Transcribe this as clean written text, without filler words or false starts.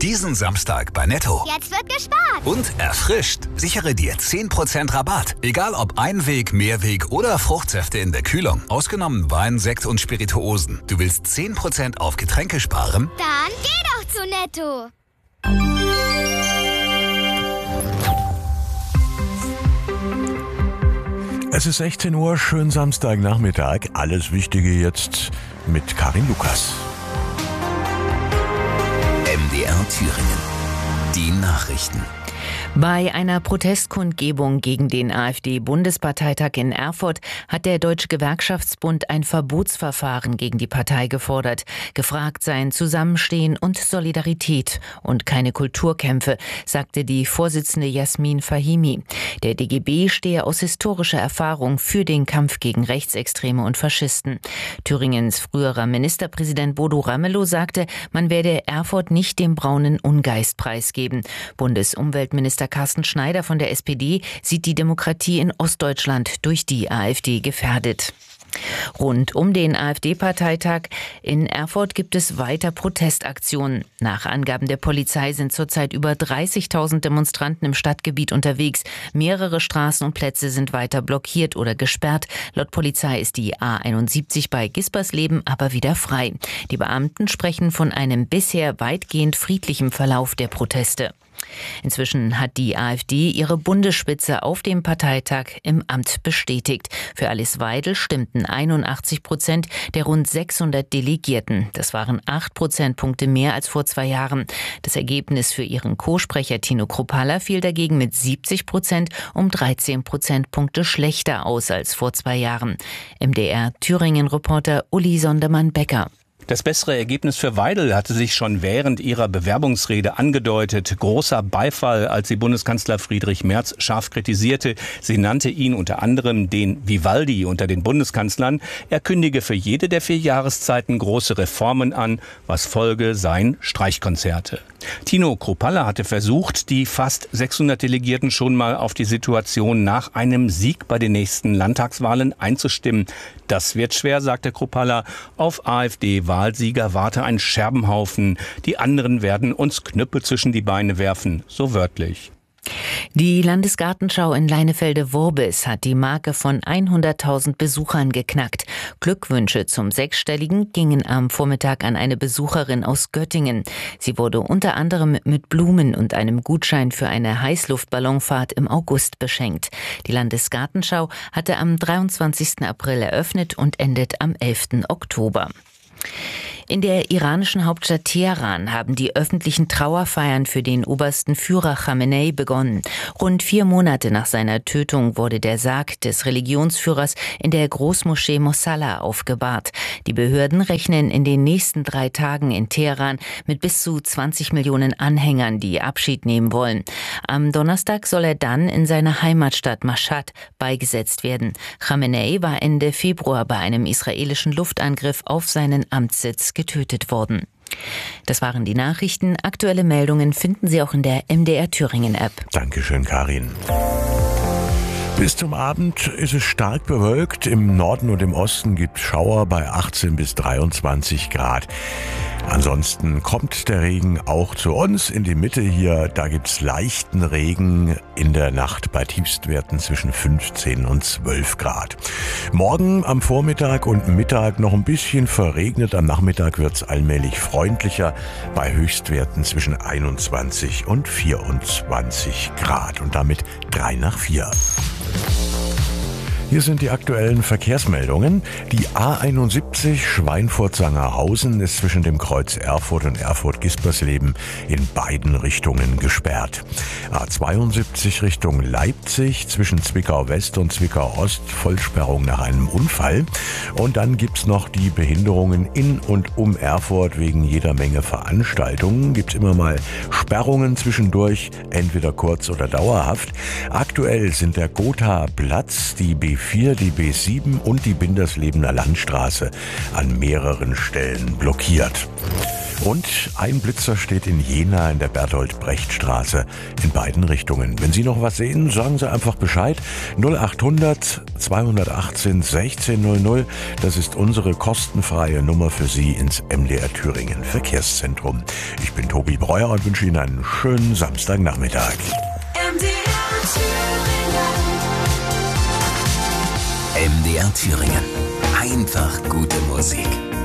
Diesen Samstag bei Netto. Jetzt wird gespart. Und erfrischt. Sichere dir 10% Rabatt. Egal ob Einweg, Mehrweg oder Fruchtsäfte in der Kühlung. Ausgenommen Wein, Sekt und Spirituosen. Du willst 10% auf Getränke sparen? Dann geh doch zu Netto. Es ist 16 Uhr, schönen Samstagnachmittag. Alles Wichtige jetzt mit Karin Lukas. MDR Thüringen. Die Nachrichten. Bei einer Protestkundgebung gegen den AfD-Bundesparteitag in Erfurt hat der Deutsche Gewerkschaftsbund ein Verbotsverfahren gegen die Partei gefordert. Gefragt seien Zusammenstehen und Solidarität und keine Kulturkämpfe, sagte die Vorsitzende Jasmin Fahimi. Der DGB stehe aus historischer Erfahrung für den Kampf gegen Rechtsextreme und Faschisten. Thüringens früherer Ministerpräsident Bodo Ramelow sagte, man werde Erfurt nicht dem braunen Ungeist preisgeben. Bundesumweltminister Carsten Schneider von der SPD sieht die Demokratie in Ostdeutschland durch die AfD gefährdet. Rund um den AfD-Parteitag in Erfurt gibt es weiter Protestaktionen. Nach Angaben der Polizei sind zurzeit über 30.000 Demonstranten im Stadtgebiet unterwegs. Mehrere Straßen und Plätze sind weiter blockiert oder gesperrt. Laut Polizei ist die A71 bei Gispersleben aber wieder frei. Die Beamten sprechen von einem bisher weitgehend friedlichen Verlauf der Proteste. Inzwischen hat die AfD ihre Bundesspitze auf dem Parteitag im Amt bestätigt. Für Alice Weidel stimmten 81% der rund 600 Delegierten. Das waren 8 Prozentpunkte mehr als vor 2 Jahren. Das Ergebnis für ihren Co-Sprecher Tino Kruppalla fiel dagegen mit 70% um 13 Prozentpunkte schlechter aus als vor 2 Jahren. MDR Thüringen-Reporter Uli Sondermann-Becker. Das bessere Ergebnis für Weidel hatte sich schon während ihrer Bewerbungsrede angedeutet. Großer Beifall, als sie Bundeskanzler Friedrich Merz scharf kritisierte. Sie nannte ihn unter anderem den Vivaldi unter den Bundeskanzlern. Er kündige für jede der 4 Jahreszeiten große Reformen an, was Folge seien Streichkonzerte. Tino Kruppalla hatte versucht, die fast 600 Delegierten schon mal auf die Situation nach einem Sieg bei den nächsten Landtagswahlen einzustimmen. Das wird schwer, sagte Kruppalla. Auf AfD-Wahlsieger warte ein Scherbenhaufen. Die anderen werden uns Knüppel zwischen die Beine werfen, so wörtlich. Die Landesgartenschau in Leinefelde-Worbis hat die Marke von 100.000 Besuchern geknackt. Glückwünsche zum 6-stelligen gingen am Vormittag an eine Besucherin aus Göttingen. Sie wurde unter anderem mit Blumen und einem Gutschein für eine Heißluftballonfahrt im August beschenkt. Die Landesgartenschau hatte am 23. April eröffnet und endet am 11. Oktober. In der iranischen Hauptstadt Teheran haben die öffentlichen Trauerfeiern für den obersten Führer Khamenei begonnen. Rund 4 Monate nach seiner Tötung wurde der Sarg des Religionsführers in der Großmoschee Mosalla aufgebahrt. Die Behörden rechnen in den nächsten 3 Tagen in Teheran mit bis zu 20 Millionen Anhängern, die Abschied nehmen wollen. Am Donnerstag soll er dann in seiner Heimatstadt Mashhad beigesetzt werden. Khamenei war Ende Februar bei einem israelischen Luftangriff auf seinen Amtssitz getötet worden. Das waren die Nachrichten. Aktuelle Meldungen finden Sie auch in der MDR Thüringen App. Dankeschön, Karin. Bis zum Abend ist es stark bewölkt. Im Norden und im Osten gibt es Schauer bei 18 bis 23 Grad. Ansonsten kommt der Regen auch zu uns in die Mitte hier. Da gibt's leichten Regen in der Nacht bei Tiefstwerten zwischen 15 und 12 Grad. Morgen am Vormittag und Mittag noch ein bisschen verregnet. Am Nachmittag wird's allmählich freundlicher bei Höchstwerten zwischen 21 und 24 Grad. Und damit 3 nach 4. Hier sind die aktuellen Verkehrsmeldungen. Die A71 Schweinfurt-Sangerhausen ist zwischen dem Kreuz Erfurt und Erfurt-Gispersleben in beiden Richtungen gesperrt. A72 Richtung Leipzig zwischen Zwickau-West und Zwickau-Ost Vollsperrung nach einem Unfall. Und dann gibt's noch die Behinderungen in und um Erfurt wegen jeder Menge Veranstaltungen. Gibt's immer mal Sperrungen zwischendurch, entweder kurz oder dauerhaft. Aktuell sind der Gotha-Platz, die B4, die B7 und die Binderslebener Landstraße an mehreren Stellen blockiert. Und ein Blitzer steht in Jena in der Bertolt-Brecht-Straße in beiden Richtungen. Wenn Sie noch was sehen, sagen Sie einfach Bescheid. 0800 218 1600. Das ist unsere kostenfreie Nummer für Sie ins MDR Thüringen Verkehrszentrum. Ich bin Tobi Breuer und wünsche Ihnen einen schönen Samstagnachmittag. MDR Thüringen. Einfach gute Musik.